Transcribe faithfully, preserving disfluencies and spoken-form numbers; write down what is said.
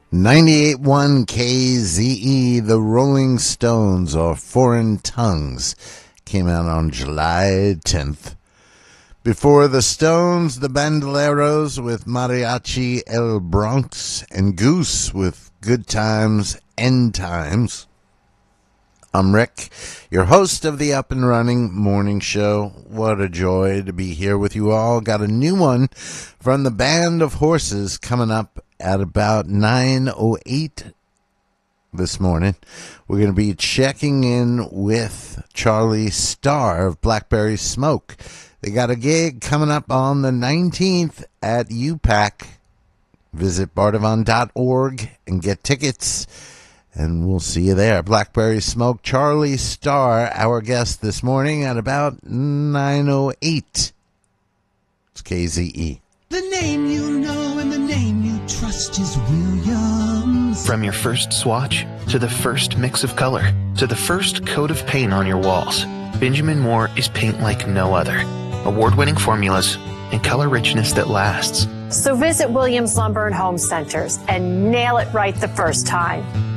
ninety-eight point one K Z E, The Rolling Stones, or Foreign Tongues, came out on July tenth. Before the Stones, the Bandoleros with Mariachi El Bronx, and Goose with Good Times, End Times. I'm Rick, your host of the Up and Running Morning Show. What a joy to be here with you all. Got a new one from the Band of Horses coming up at about nine oh eight this morning. We're going to be checking in with Charlie Starr of Blackberry Smoke. They got a gig coming up on the nineteenth at U PAC. Visit bardavon dot org and get tickets, and we'll see you there. Blackberry Smoke, Charlie Starr, our guest this morning at about nine oh eight. It's K Z E. The name you know and the name you trust is Williams. From your first swatch, to the first mix of color, to the first coat of paint on your walls, Benjamin Moore is paint like no other. Award-winning formulas and color richness that lasts. So visit Williams Lumber and Home Centers and nail it right the first time.